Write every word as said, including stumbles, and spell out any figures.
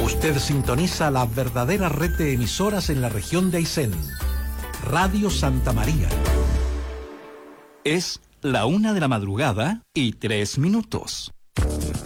Usted sintoniza la verdadera red de emisoras en la región de Aysén. Radio Santa María. Es la una de la madrugada y tres minutos.